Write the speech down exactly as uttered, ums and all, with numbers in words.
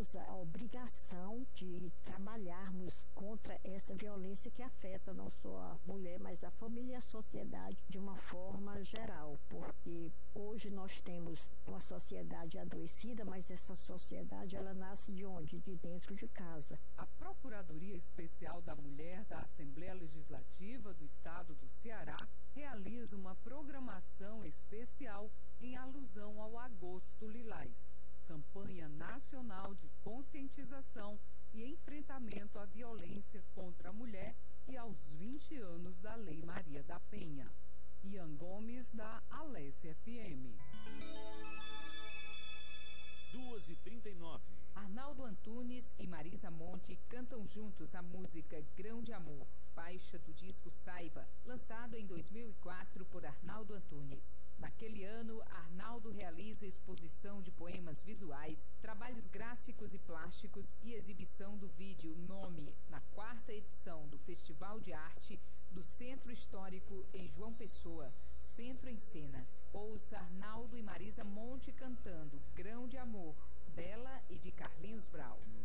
temos a obrigação de trabalharmos contra essa violência que afeta não só a mulher, mas a família e a sociedade de uma forma geral, porque hoje nós temos uma sociedade adoecida, mas essa sociedade ela nasce de onde? De dentro de casa. A Procuradoria Especial da Mulher da Assembleia Legislativa do Estado do Ceará realiza uma programação especial em alusão ao Agosto Lilás, campanha nacional de conscientização e enfrentamento à violência contra a mulher e aos vinte anos da Lei Maria da Penha. Ian Gomes, da Alesse F M. duas e trinta e nove. Arnaldo Antunes e Marisa Monte cantam juntos a música Grão de Amor, faixa do disco Saiba, lançado em dois mil e quatro por Arnaldo Antunes. Naquele ano, Arnaldo realiza exposição de poemas visuais, trabalhos gráficos e plásticos e exibição do vídeo Nome, na quarta edição do Festival de Arte do Centro Histórico em João Pessoa, Centro em Cena. Ouça Arnaldo e Marisa Monte cantando Grão de Amor, dela e de Carlinhos Brau.